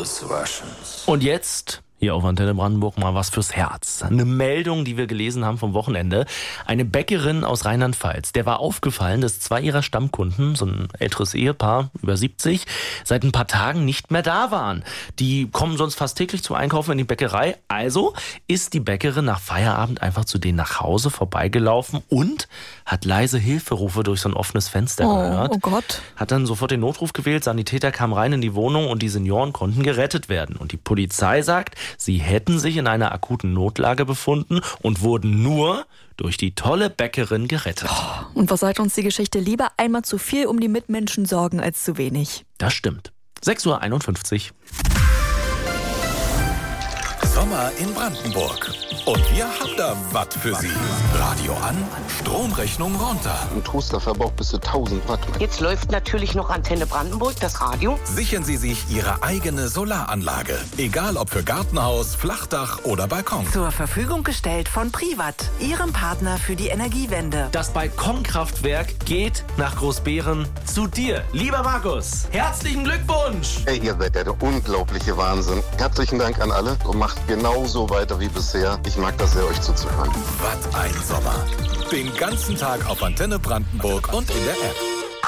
Auswaschens. Und jetzt, hier auf Antenne Brandenburg, mal was fürs Herz. Eine Meldung, die wir gelesen haben vom Wochenende. Eine Bäckerin aus Rheinland-Pfalz, der war aufgefallen, dass 2 ihrer Stammkunden, so ein älteres Ehepaar, über 70, seit ein paar Tagen nicht mehr da waren. Die kommen sonst fast täglich zum Einkaufen in die Bäckerei. Also ist die Bäckerin nach Feierabend einfach zu denen nach Hause vorbeigelaufen und hat leise Hilferufe durch so ein offenes Fenster gehört. Oh Gott. Hat dann sofort den Notruf gewählt, Sanitäter kamen rein in die Wohnung und die Senioren konnten gerettet werden. Und die Polizei sagt, sie hätten sich in einer akuten Notlage befunden und wurden nur durch die tolle Bäckerin gerettet. Und was sagt uns die Geschichte? Lieber einmal zu viel um die Mitmenschen sorgen als zu wenig. Das stimmt. 6:51 Uhr. Sommer in Brandenburg. Und wir haben da was für Sie. Radio an, Stromrechnung runter. Ein Toaster verbraucht bis zu 1000 Watt. Jetzt läuft natürlich noch Antenne Brandenburg, das Radio. Sichern Sie sich Ihre eigene Solaranlage. Egal ob für Gartenhaus, Flachdach oder Balkon. Zur Verfügung gestellt von Privat, Ihrem Partner für die Energiewende. Das Balkonkraftwerk geht nach Großbeeren zu dir. Lieber Markus, herzlichen Glückwunsch! Ey, ihr seid der unglaubliche Wahnsinn. Herzlichen Dank an alle und macht genauso weiter wie bisher. Ich mag das sehr, euch zuzuhören. Was ein Sommer. Den ganzen Tag auf Antenne Brandenburg und in der App.